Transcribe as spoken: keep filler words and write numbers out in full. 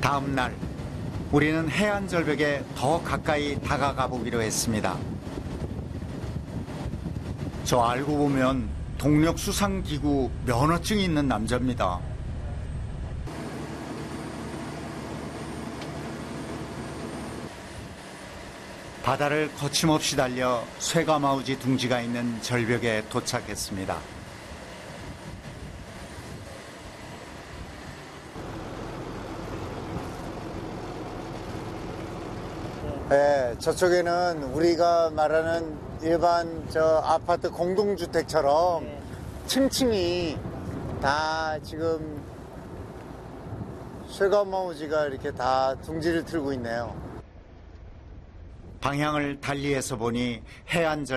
다음 날 우리는 해안 절벽에 더 가까이 다가가 보기로 했습니다. 저 알고 보면 동력수상기구 면허증이 있는 남자입니다. 바다를 거침없이 달려 쇠가마우지 둥지가 있는 절벽에 도착했습니다. 네, 저쪽에는 우리가 말하는 일반 저 아파트 공동주택처럼 네. 층층이 다 지금 쇠가마우지가 이렇게 다 둥지를 틀고 있네요. 방향을 달리해서 보니 해안 절